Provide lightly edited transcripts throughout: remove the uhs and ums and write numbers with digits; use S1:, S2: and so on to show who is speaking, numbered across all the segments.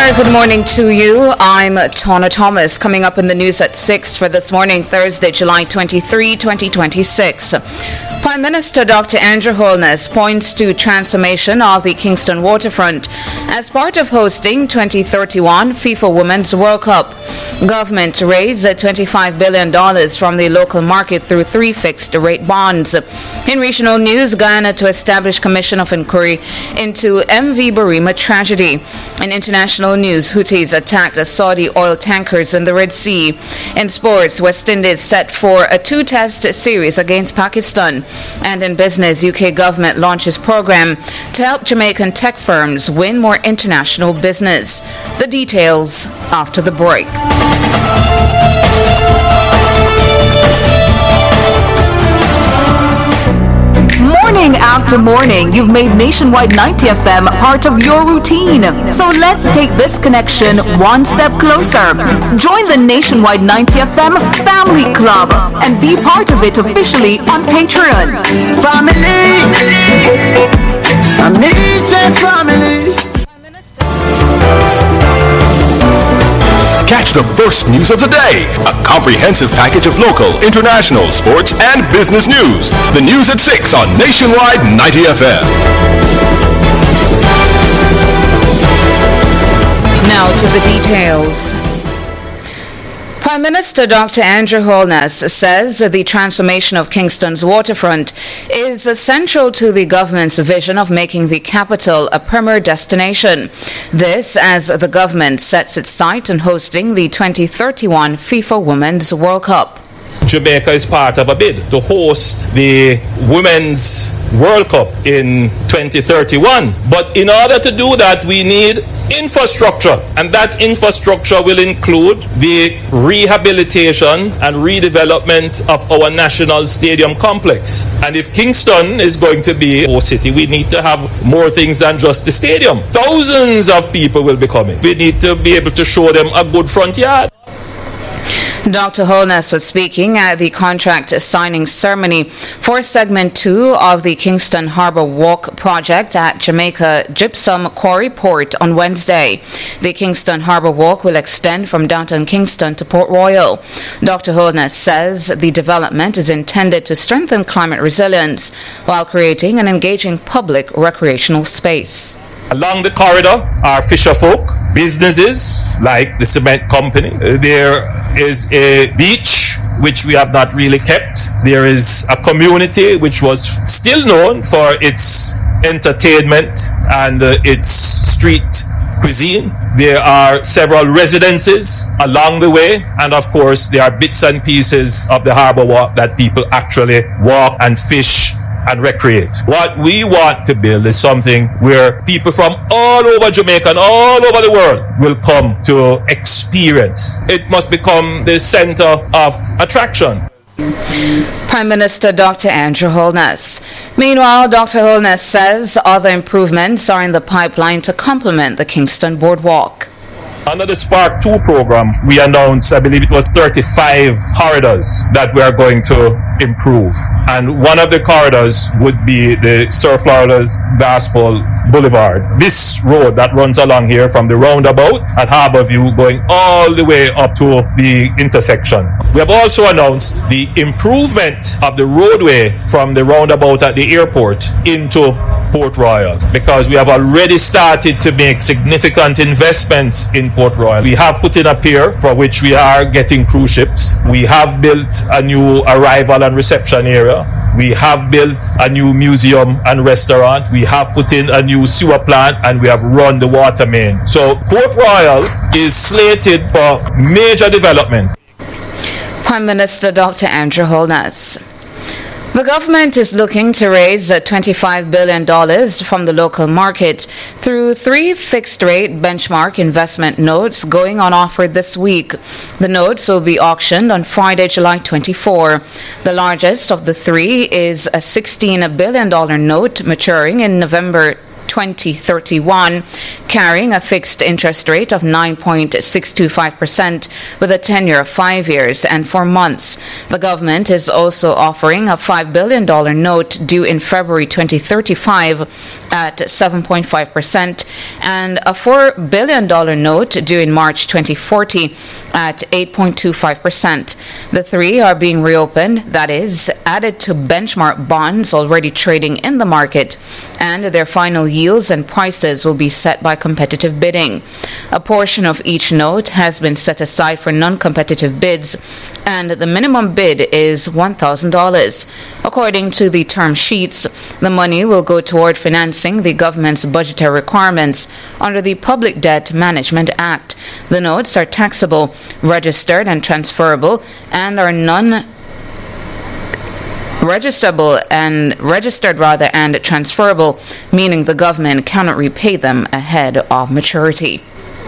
S1: very good morning to you. I'm Tona Thomas. Coming up in the news at 6 for this morning, Thursday, July 23, 2026. Prime Minister Dr. Andrew Holness points to transformation of the Kingston waterfront as part of hosting 2031 FIFA Women's World Cup. Government raised $25 billion from the local market through 3 fixed-rate bonds. In regional news, Guyana to establish commission of inquiry into MV Barima tragedy. In international news, Houthis attacked Saudi oil tankers in the Red Sea. In sports, West Indies set for a 2-test series against Pakistan. And in business, UK government launches program to help Jamaican tech firms win more international business. The details after the break.
S2: Morning after morning, you've made Nationwide 90 FM part of your routine. So let's take this connection one step closer. Join the Nationwide 90 FM Family Club and be part of it officially on Patreon.
S3: Family, family.
S4: Catch the first news of the day. A comprehensive package of local, international, sports, and business news. The news at 6 on Nationwide 90 FM.
S1: Now to the details. Prime Minister Dr. Andrew Holness says the transformation of Kingston's waterfront is essential to the government's vision of making the capital a premier destination. This as the government sets its sight on hosting the 2031 FIFA Women's World Cup.
S5: Jamaica is part of a bid to host the Women's World Cup in 2031. But in order to do that, we need infrastructure, and that infrastructure will include the rehabilitation and redevelopment of our national stadium complex. And if Kingston is going to be a city, we need to have more things than just the stadium. Thousands of people will be coming. We need to be able to show them a good front yard.
S1: Dr. Holness was speaking at the contract signing ceremony for Segment 2 of the Kingston Harbour Walk project at Jamaica Gypsum Quarry Port on Wednesday. The Kingston Harbour Walk will extend from downtown Kingston to Port Royal. Dr. Holness says the development is intended to strengthen climate resilience while creating an engaging public recreational space.
S5: Along the corridor are fisher folk, businesses like the cement company. There is a beach which we have not really kept. There is a community which was still known for its entertainment and its street cuisine. There are several residences along the way, and of course there are bits and pieces of the harbour walk that people actually walk and fish and recreate. What we want to build is something where people from all over Jamaica and all over the world will come to experience. It must become the center of attraction.
S1: Prime Minister Dr. Andrew Holness. Meanwhile, Dr. Holness says other improvements are in the pipeline to complement the Kingston Boardwalk.
S5: Under the Spark 2 program, we announced, I believe it was 35 corridors that we are going to improve. And one of the corridors would be the Sir Florida's Gospel Boulevard. This road that runs along here from the roundabout at Harbourview going all the way up to the intersection. We have also announced the improvement of the roadway from the roundabout at the airport into Port Royal, because we have already started to make significant investments in Port Royal. We have put in a pier for which we are getting cruise ships. We have built a new arrival and reception area. We have built a new museum and restaurant. We have put in a new sewer plant, and we have run the water main. So Port Royal is slated for major development.
S1: Prime Minister Dr. Andrew Holness. The government is looking to raise $25 billion from the local market through 3 fixed-rate benchmark investment notes going on offer this week. The notes will be auctioned on Friday, July 24. The largest of the 3 is a $16 billion note maturing in November 2031, carrying a fixed interest rate of 9.625% with a tenure of 5 years and 4 months. The government is also offering a $5 billion note due in February 2035 at 7.5% and a $4 billion note due in March 2040 at 8.25%. The three are being reopened, that is, added to benchmark bonds already trading in the market, and their final yields and prices will be set by competitive bidding. A portion of each note has been set aside for non-competitive bids, and the minimum bid is $1,000. According to the term sheets, the money will go toward financing the government's budgetary requirements under the Public Debt Management Act. The notes are taxable, registered and transferable, and are registered and transferable, meaning the government cannot repay them ahead of maturity.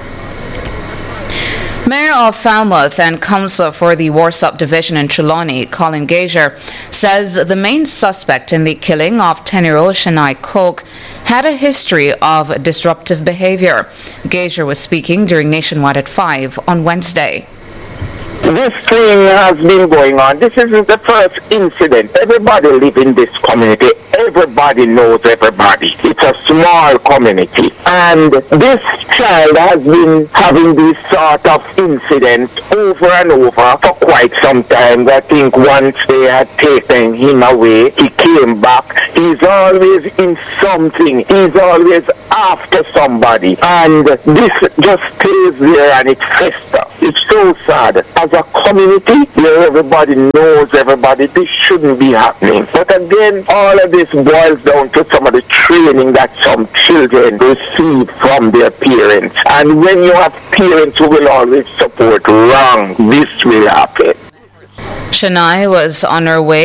S1: Mayor of Falmouth and councillor for the Warsop Division in Trelawney, Colin Gager, says the main suspect in the killing of 10-year-old Shania Coke had a history of disruptive behavior. Gager was speaking during Nationwide at 5 on Wednesday.
S6: This thing has been going on. This isn't the first incident. Everybody lives in this community. Everybody knows everybody. It's a small community. And this child has been having this sort of incident over and over for quite some time. I think once they had taken him away, he came back. He's always in something. He's always after somebody. And this just stays there and it festers. It's so sad. As a community where everybody knows everybody, this shouldn't be happening. But again, all of this boils down to some of the training that some children receive from their parents. And when you have parents who will always support wrong, this will happen.
S1: Shania was on her way